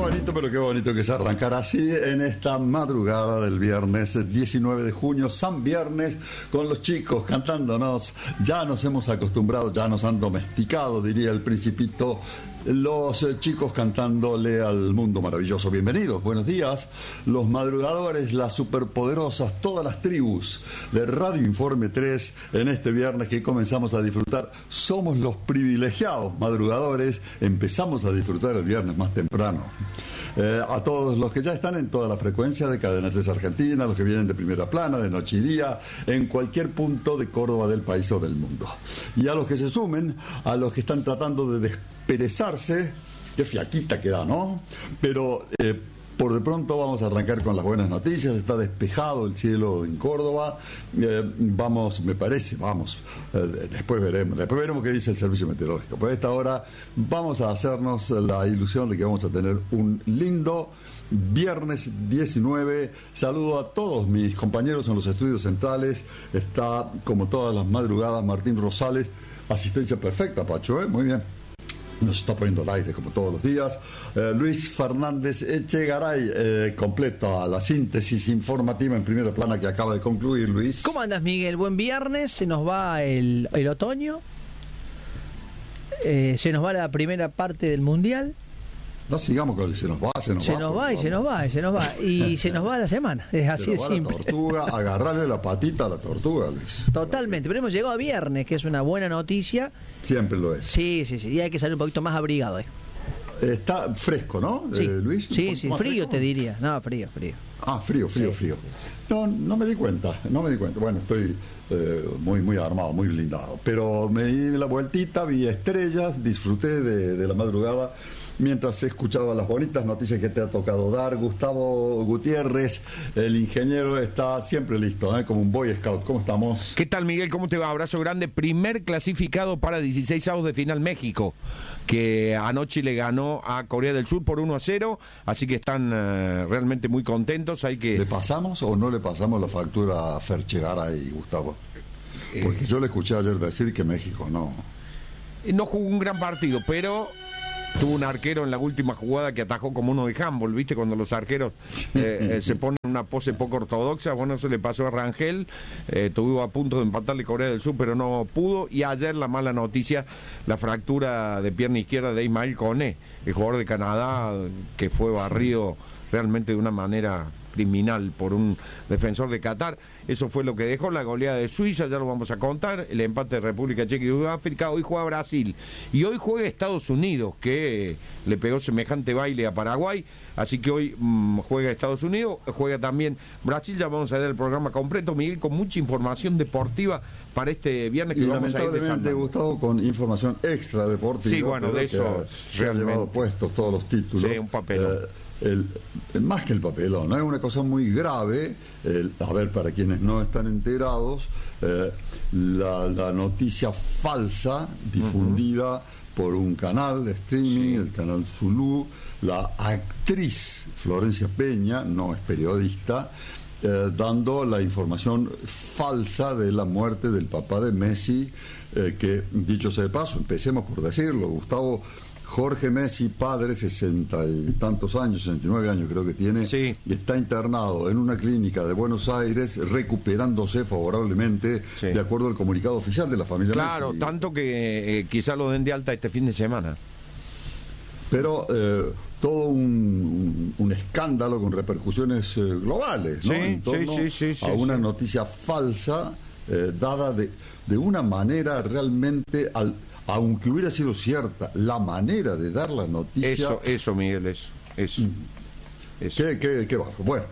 bonito, pero qué bonito que se arrancara así en esta madrugada del viernes 19 de junio, San Viernes, con los chicos cantándonos. Ya nos hemos acostumbrado, ya nos han domesticado, diría el Principito, los chicos cantándole al mundo maravilloso. Bienvenidos, buenos días. Los madrugadores, las superpoderosas, todas las tribus de Radio Informe 3 en este viernes que comenzamos a disfrutar. Somos los privilegiados madrugadores, empezamos a disfrutar el viernes más temprano. A todos los que ya están en toda la frecuencia de Cadena 3 Argentina, los que vienen de primera plana, de noche y día, en cualquier punto de Córdoba, del país o del mundo. Y a los que se sumen, a los que están tratando de desperezarse, qué fiaquita que da, ¿no? Pero por de pronto vamos a arrancar con las buenas noticias. Está despejado el cielo en Córdoba. Después veremos qué dice el servicio meteorológico. Por esta hora vamos a hacernos la ilusión de que vamos a tener un lindo viernes 19. Saludo a todos mis compañeros en los estudios centrales. Está, como todas las madrugadas, Martín Rosales. Asistencia perfecta, Pacho, muy bien. Nos está poniendo al aire como todos los días. Luis Fernández Echegaray, completa la síntesis informativa en primera plana que acaba de concluir, Luis. ¿Cómo andas, Miguel? Buen viernes, se nos va el otoño, se nos va la primera parte del Mundial. No sigamos con el se nos va. Y se nos va la semana. Es así de simple. La tortuga, agarrarle la patita a la tortuga, Luis. Totalmente, pero hemos llegado a viernes, que es una buena noticia. Siempre lo es. Sí, y hay que salir un poquito más abrigado. Está fresco, ¿no, sí. Luis? Sí, frío fresco, te diría. No, frío. Ah, frío. No me di cuenta. Bueno, estoy muy armado, muy blindado. Pero me di la vueltita, vi estrellas, disfruté de la madrugada mientras escuchaba las bonitas noticias que te ha tocado dar. Gustavo Gutiérrez, el ingeniero, está siempre listo, como un Boy Scout. ¿Cómo estamos? ¿Qué tal, Miguel? ¿Cómo te va? Abrazo grande. Primer clasificado para 16avos de final México, que anoche le ganó a Corea del Sur por 1-0, así que están realmente muy contentos. ¿Le pasamos o no le pasamos la factura a Ferchegaray, Gustavo? Porque yo le escuché ayer decir que México no jugó un gran partido, pero tuvo un arquero en la última jugada que atajó como uno de handball, ¿viste? Cuando los arqueros se ponen en una pose poco ortodoxa. Bueno, eso le pasó a Rangel. Estuvo a punto de empatarle Corea del Sur, pero no pudo. Y ayer la mala noticia, la fractura de pierna izquierda de Ismael Koné, el jugador de Canadá, que fue barrido realmente de una manera criminal por un defensor de Qatar. Eso fue lo que dejó la goleada de Suiza, ya lo vamos a contar, el empate de República Checa y Sudáfrica. Hoy juega Brasil y hoy juega Estados Unidos, que le pegó semejante baile a Paraguay, así que hoy juega Estados Unidos, juega también Brasil. Ya vamos a ver el programa completo, Miguel, con mucha información deportiva para este viernes que y vamos a ir lamentablemente, Gustavo, con información extra deportiva. Sí, bueno, de eso se han llevado puestos todos los títulos. Sí, un papelón. Más que el papelón, ¿no? Es una cosa muy grave. A ver, para quienes no están enterados, la noticia falsa difundida por un canal de streaming, el canal Zulu, la actriz Florencia Peña, no es periodista, dando la información falsa de la muerte del papá de Messi, que, dicho sea de paso, empecemos por decirlo, Gustavo. Jorge Messi, padre, 60 y tantos años, 69 años creo que tiene, sí, y está internado en una clínica de Buenos Aires, recuperándose favorablemente, sí, de acuerdo al comunicado oficial de la familia Messi. Claro, tanto que quizá lo den de alta este fin de semana. Pero todo un escándalo con repercusiones globales, ¿no? Sí, en torno a una noticia falsa, dada de una manera realmente aunque hubiera sido cierta la manera de dar la noticia. Eso Miguel, eso. Qué bajo. Bueno,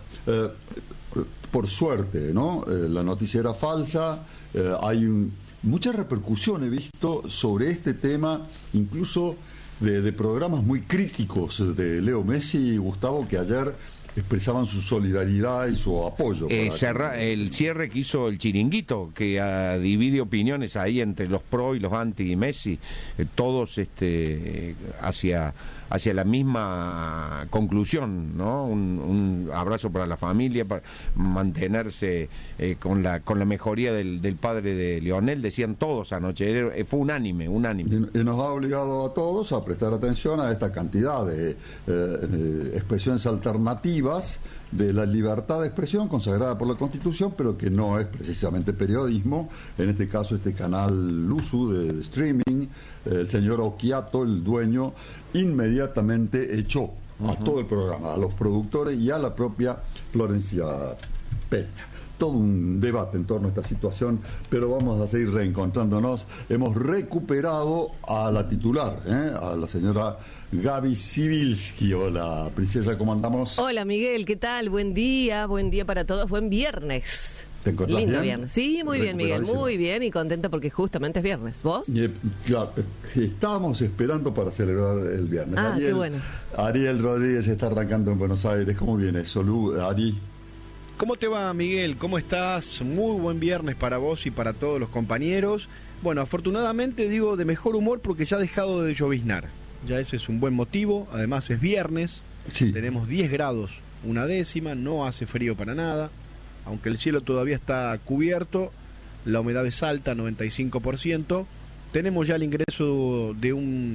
por suerte, ¿no? La noticia era falsa. Hay mucha repercusión, he visto, sobre este tema, incluso de programas muy críticos de Leo Messi y Gustavo, que ayer expresaban su solidaridad y su apoyo. El cierre que hizo el Chiringuito, que divide opiniones ahí entre los pro y los anti Messi, todos hacia hacia la misma conclusión, ¿no? Un abrazo para la familia, para mantenerse con la mejoría del padre de Lionel, decían todos anoche, fue unánime. Y nos ha obligado a todos a prestar atención a esta cantidad de expresiones alternativas de la libertad de expresión consagrada por la Constitución, pero que no es precisamente periodismo. En este caso, este canal Luzu de streaming, el señor Occhiato, el dueño, inmediatamente echó a todo el programa, a los productores y a la propia Florencia Peña. Todo un debate en torno a esta situación, pero vamos a seguir reencontrándonos. Hemos recuperado a la titular, a la señora Gaby Sibilski. Hola, princesa, ¿cómo andamos? Hola, Miguel, ¿qué tal? Buen día para todos. Buen viernes. ¿Te encontrás Lindo bien? Viernes. Sí, muy bien, Miguel, muy bien y contenta porque justamente es viernes. ¿Vos? Claro, estábamos esperando para celebrar el viernes. Qué bueno. Ariel Rodríguez está arrancando en Buenos Aires. ¿Cómo viene eso, Ari? ¿Cómo te va, Miguel? ¿Cómo estás? Muy buen viernes para vos y para todos los compañeros. Bueno, afortunadamente digo de mejor humor porque ya ha dejado de lloviznar. Ya ese es un buen motivo. Además es viernes, sí. Tenemos 10 grados, 1/10, no hace frío para nada. Aunque el cielo todavía está cubierto, la humedad es alta, 95%. Tenemos ya el ingreso de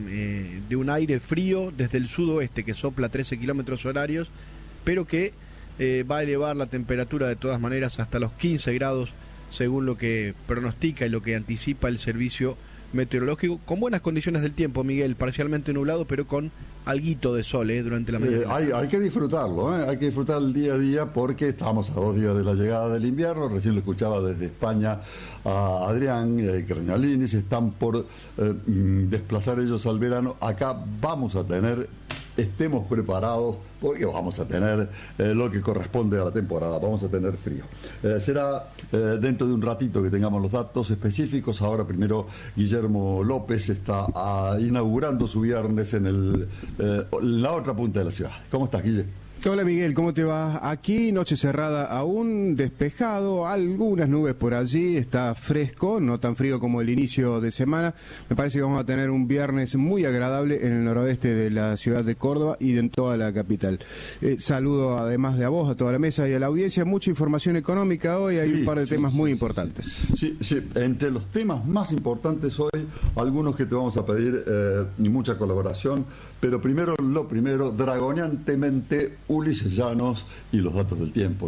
un aire frío desde el sudoeste que sopla 13 kilómetros horarios, pero que va a elevar la temperatura de todas maneras hasta los 15 grados según lo que pronostica y lo que anticipa el servicio meteorológico, con buenas condiciones del tiempo, Miguel, parcialmente nublado pero con alguito de sol durante la mañana. Hay que disfrutarlo, hay que disfrutar el día a día porque estamos a 2 días de la llegada del invierno. Recién lo escuchaba desde España a Adrián Crañalini, se están por desplazar ellos al verano. Acá vamos a tener, estemos preparados porque vamos a tener lo que corresponde a la temporada, vamos a tener frío. Será dentro de un ratito que tengamos los datos específicos. Ahora primero Guillermo López está inaugurando su viernes en la otra punta de la ciudad. ¿Cómo estás, Guille? Hola, Miguel, ¿cómo te va? Aquí noche cerrada aún, despejado, algunas nubes por allí, está fresco, no tan frío como el inicio de semana. Me parece que vamos a tener un viernes muy agradable en el noroeste de la ciudad de Córdoba y en toda la capital. Saludo además de a vos, a toda la mesa y a la audiencia. Mucha información económica hoy, hay un par de temas muy importantes. Sí, entre los temas más importantes hoy, algunos que te vamos a pedir mucha colaboración, pero primero, dragoneantemente, Ulises Llanos y los datos del tiempo.